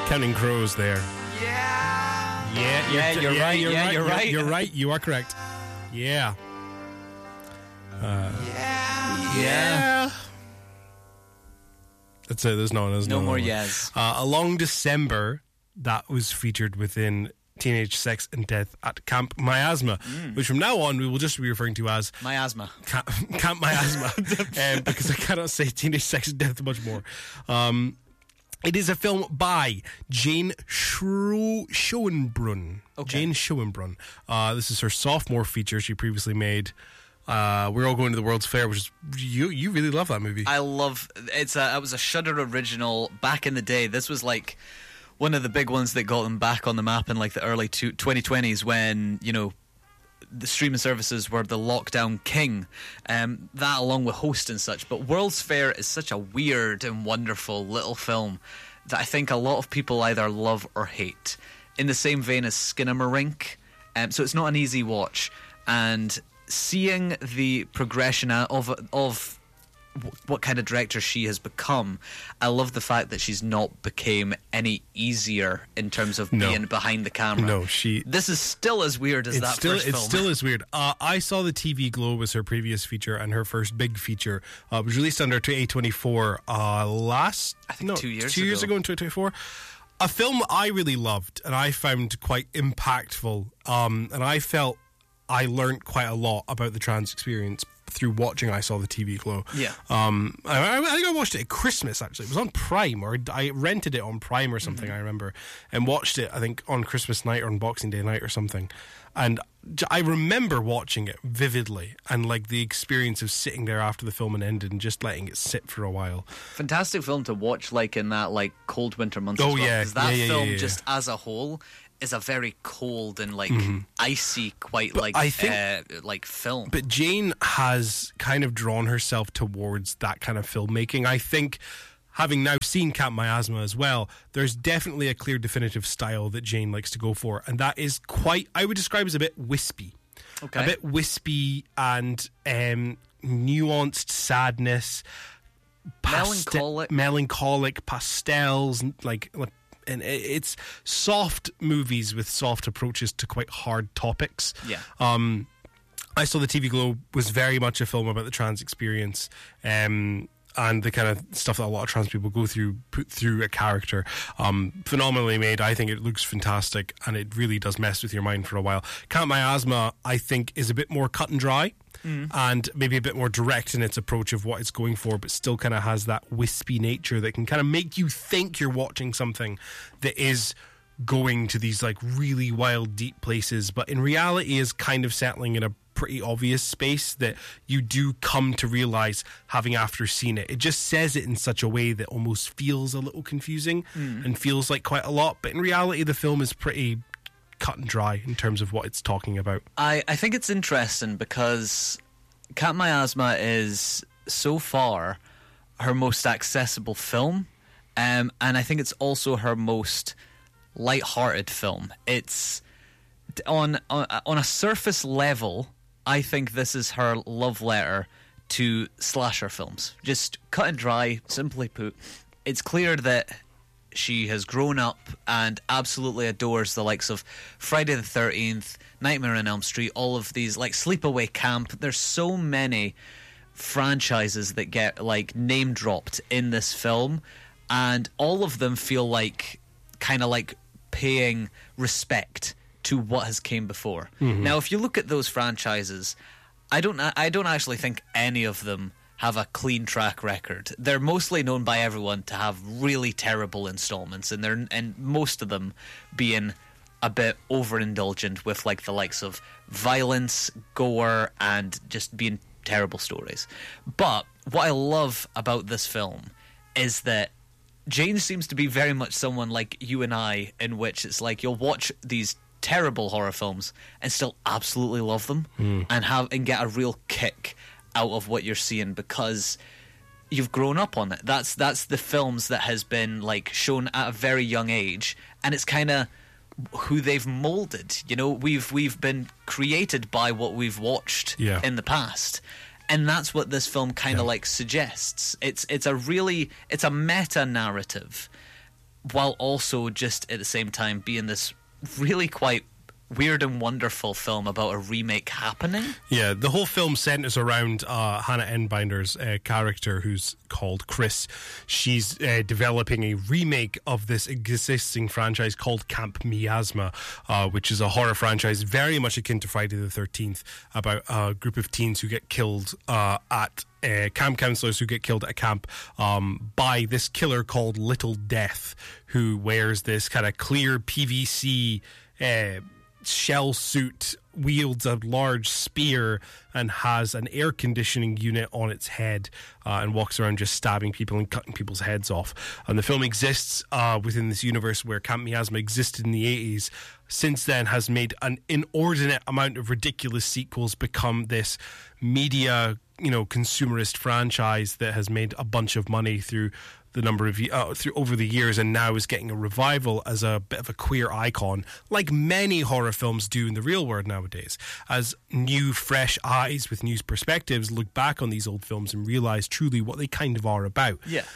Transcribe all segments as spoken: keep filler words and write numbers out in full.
Counting Crows there. Yeah. Yeah, Yeah, you're, you're yeah, right, You're yeah, right. you're right. You're, you're right. You are correct. Yeah. Uh, Yeah. yeah. That's it. There's no, there's No no more one. yes. Uh, Along December, that was featured within Teenage Sex and Death at Camp Miasma, Mm. which from now on we will just be referring to as Miasma. Camp, Camp Miasma, um, because I cannot say Teenage Sex and Death much more. Um, it is a film by Jane Schro- Schoenbrunn. Okay. Jane Schoenbrunn. Uh, this is her sophomore feature she previously made. Uh, We're All Going to the World's Fair, which is you. You really love that movie. I love it's a it was a Shudder original back in the day. This was like one of the big ones that got them back on the map in like the early two, twenty twenties when, you know, the streaming services were the lockdown king. Um, that along with Host and such. But World's Fair is such a weird and wonderful little film that I think a lot of people either love or hate. In the same vein as Skinamarink. Um, so it's not an easy watch. And seeing the progression of of what kind of director she has become, I love the fact that she's not became any easier in terms of No. being behind the camera. No, she. This is still as weird as It's that still, first it film. still is weird. Uh, I saw the T V Glow was her previous feature and her first big feature. Uh, it was released under A twenty-four uh, last, I think no, two years two years ago. ago in twenty twenty-four. A film I really loved and I found quite impactful. Um, and I felt I learned quite a lot about the trans experience through watching I Saw the T V Glow. Yeah. Um, I, I think I watched it at Christmas, actually. It was on Prime, or I rented it on Prime or something, Mm-hmm. I remember, and watched it, I think, on Christmas night or on Boxing Day night or something. And j- I remember watching it vividly, and like the experience of sitting there after the film had ended and just letting it sit for a while. Fantastic film to watch, like in that like cold winter months. Oh, as well, yeah. 'cause that Yeah, yeah, film yeah, yeah. just as a whole is a very cold and like icy, quite But like I think- uh, like film. But Jane has kind of drawn herself towards that kind of filmmaking. I think, having now seen Camp Miasma as well, there's definitely a clear, definitive style that Jane likes to go for, and that is quite, I would describe as a bit wispy. Okay. A bit wispy and um, nuanced sadness. paste- Melancholic. melancholic pastels, like, like and it- it's soft movies with soft approaches to quite hard topics. Yeah. Um, I Saw the T V Glow was very much a film about the trans experience, um, and the kind of stuff that a lot of trans people go through, put through a character. Um, phenomenally made. I think it looks fantastic, and it really does mess with your mind for a while. Camp Miasma, I think, is a bit more cut and dry, and maybe a bit more direct in its approach of what it's going for, but still kind of has that wispy nature that can kind of make you think you're watching something that is going to these like really wild, deep places, but in reality is kind of settling in a pretty obvious space that you do come to realize having after seen it. It just says it in such a way that almost feels a little confusing and feels like quite a lot, but in reality the film is pretty cut and dry in terms of what it's talking about. I, I think it's interesting because Camp Miasma is so far her most accessible film, um, and I think it's also her most light-hearted film. It's on, on on a surface level, I think this is her love letter to slasher films. Just cut and dry, simply put. It's clear that she has grown up and absolutely adores the likes of Friday the thirteenth, Nightmare on Elm Street, all of these, like Sleepaway Camp. There's so many franchises that get like name dropped in this film, and all of them feel like kind of like paying respect to what has came before. Now, if you look at those franchises, I don't I don't actually think any of them have a clean track record. They're mostly known by everyone to have really terrible installments, and they're and most of them being a bit overindulgent with like the likes of violence, gore, and just being terrible stories. But what I love about this film is that Jane seems to be very much someone like you and I, in which it's like you'll watch these terrible horror films and still absolutely love them and have and get a real kick out of what you're seeing because you've grown up on it. That's that's the films that has been like shown at a very young age, and it's kind of who they've molded. You know, we've we've been created by what we've watched Yeah. in the past. And that's what this film kind of Yeah. like suggests. It's it's a really it's a meta narrative while also just at the same time being this really quite weird and wonderful film about a remake happening. Yeah, the whole film centers around uh, Hannah Einbinder's uh, character, who's called Chris. She's uh, developing a remake of this existing franchise called Camp Miasma, uh, which is a horror franchise very much akin to Friday the thirteenth, about a group of teens who get killed uh, at Uh, camp counselors who get killed at a camp um, by this killer called Little Death, who wears this kind of clear P V C uh, shell suit, wields a large spear, and has an air conditioning unit on its head, uh, and walks around just stabbing people and cutting people's heads off. And the film exists uh, within this universe where Camp Miasma existed in the eighties. Since then has made an inordinate amount of ridiculous sequels, become this media, you know, consumerist franchise that has made a bunch of money through the number of uh, through over the years, and now is getting a revival as a bit of a queer icon, like many horror films do in the real world nowadays, as new fresh eyes with new perspectives look back on these old films and realize truly what they kind of are about. Yeah.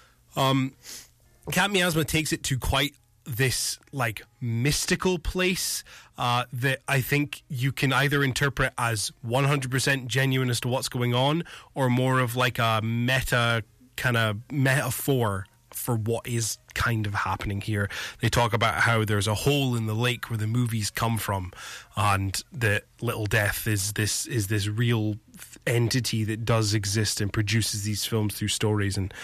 Um, Camp Miasma takes it to quite this like mystical place uh, that I think you can either interpret as one hundred percent genuine as to what's going on, or more of like a meta kind of metaphor for what is kind of happening here. They talk about how there's a hole in the lake where the movies come from, and that Little Death is this is this real entity that does exist and produces these films through stories. And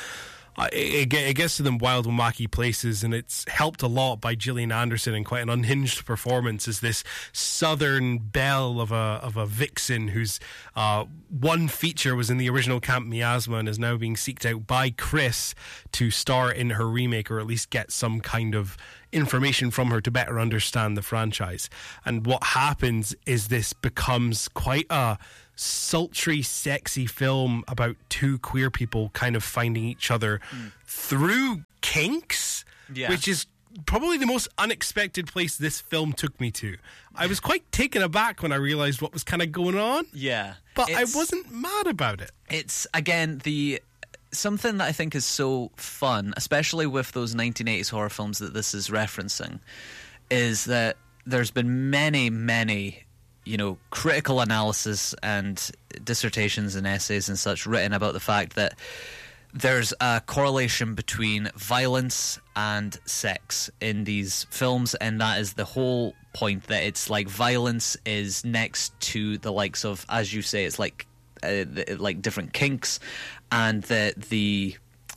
It, it gets to them wild and wacky places, and it's helped a lot by Gillian Anderson in quite an unhinged performance as this southern belle of a of a vixen whose uh, one feature was in the original Camp Miasma and is now being seeked out by Chris to star in her remake, or at least get some kind of information from her to better understand the franchise. And what happens is this becomes quite a sultry, sexy film about two queer people kind of finding each other mm. through kinks, yeah. which is probably the most unexpected place this film took me to. I was quite taken aback when I realized what was kind of going on. Yeah. But I wasn't mad about it. It's, again, the something that I think is so fun, especially with those nineteen eighties horror films that this is referencing, is that there's been many, many you know, critical analysis and dissertations and essays and such written about the fact that there's a correlation between violence and sex in these films, and that is the whole point, that it's like violence is next to the likes of, as you say, it's like uh, like different kinks, and that the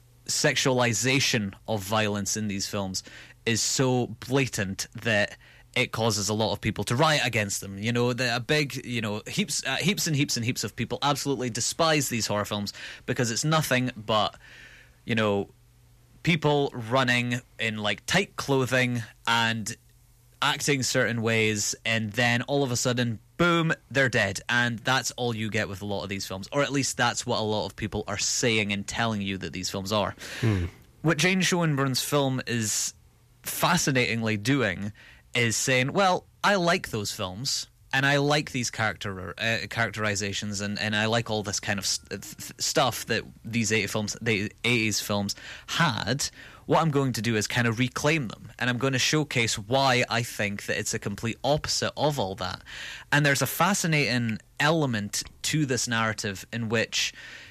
sexualization of violence in these films is so blatant that it causes a lot of people to riot against them. You know, the, a big, you know, heaps, uh, heaps and heaps and heaps of people absolutely despise these horror films because it's nothing but, you know, people running in like tight clothing and acting certain ways, and then all of a sudden, boom, they're dead. And that's all you get with a lot of these films, or at least that's what a lot of people are saying and telling you that these films are. Hmm. What Jane Schoenbrun's film is fascinatingly doing is saying, well, I like those films, and I like these character uh, characterizations, and, and I like all this kind of st- stuff that these eighties films, the eighties films had. What I'm going to do is kind of reclaim them, and I'm going to showcase why I think that it's a complete opposite of all that. And there's a fascinating element to this narrative in which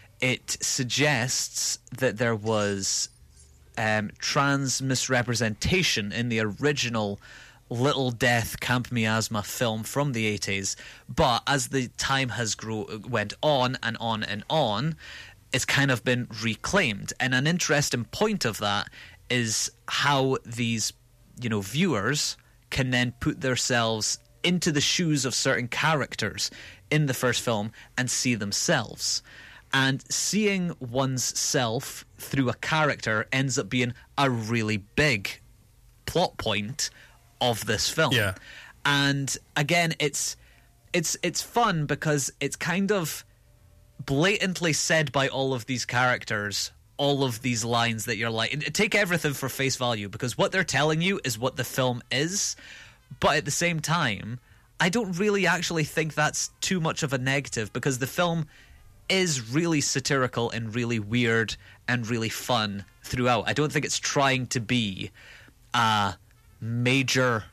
it suggests that there was um, trans misrepresentation in the original Little Death Camp Miasma film from the eighties, but as the time has grow went on and on and on, it's kind of been reclaimed. And an interesting point of that is how these, you know, viewers can then put themselves into the shoes of certain characters in the first film and see themselves. And seeing one's self through a character ends up being a really big plot point of this film. Yeah. And again, it's it's it's fun because it's kind of blatantly said by all of these characters, all of these lines that you're like, take everything for face value, because what they're telling you is what the film is. But at the same time, I don't really actually think that's too much of a negative, because the film is really satirical and really weird and really fun throughout. I don't think it's trying to be a major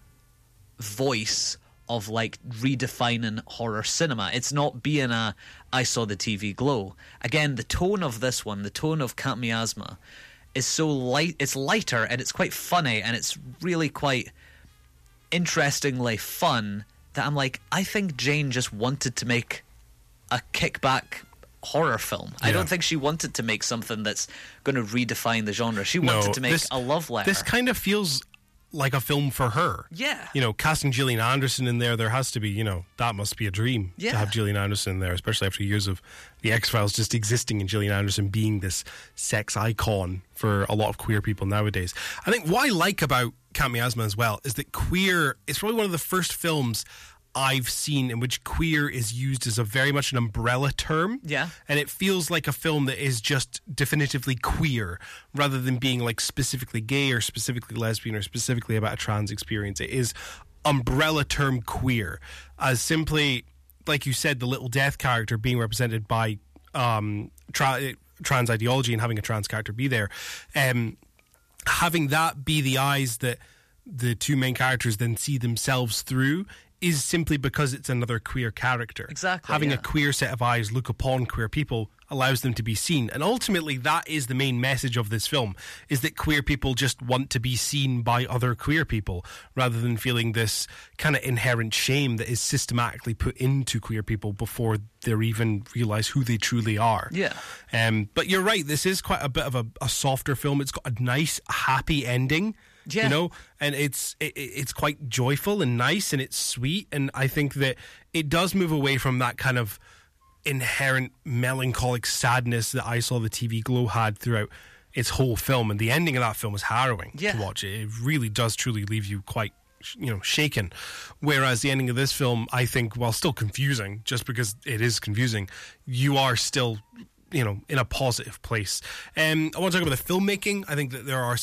voice of like redefining horror cinema. It's not being a I saw the T V glow. Again, the tone of this one, the tone of Cat Miasma, is so light. It's lighter and it's quite funny and it's really quite interestingly fun that I'm like, I think Jane just wanted to make a kickback horror film. Yeah. I don't think she wanted to make something that's going to redefine the genre. She wanted no, to make this, a love letter. This kind of feels like a film for her. Yeah. You know, casting Gillian Anderson in there, there has to be, you know, that must be a dream yeah. to have Gillian Anderson in there, especially after years of The X-Files just existing and Gillian Anderson being this sex icon for a lot of queer people nowadays. I think what I like about Cat Miasma as well is that queer, it's probably one of the first films I've seen in which queer is used as a very much an umbrella term. Yeah. And it feels like a film that is just definitively queer rather than being like specifically gay or specifically lesbian or specifically about a trans experience. It is umbrella term queer as simply, like you said, the Little Death character being represented by um, tra- trans ideology and having a trans character be there. Um, having that be the eyes that the two main characters then see themselves through is simply because it's another queer character. Exactly. Having yeah. a queer set of eyes look upon queer people allows them to be seen. And ultimately, that is the main message of this film, is that queer people just want to be seen by other queer people, rather than feeling this kind of inherent shame that is systematically put into queer people before they even realise who they truly are. Yeah. Um, but you're right, this is quite a bit of a, a softer film. It's got a nice, happy ending. Yeah. You know, and it's it, it's quite joyful and nice and it's sweet, and I think that it does move away from that kind of inherent melancholic sadness that I Saw the T V Glow had throughout its whole film, and the ending of that film is harrowing yeah. to watch. It It really does truly leave you quite, you know, shaken. Whereas the ending of this film, I think, while still confusing, just because it is confusing, you are still, you know, in a positive place. Um, I want to talk about the filmmaking. I think that there are